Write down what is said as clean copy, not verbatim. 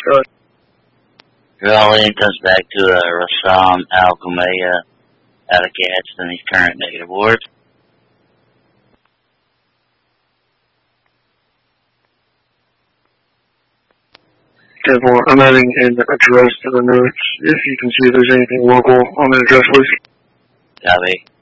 Drawing comes back to Rassam Al-Gumaya out of Gadsden. He's current negative ward. 10-4, I'm adding an address to the notes. If you can see if there's anything local on the address, please. Copy.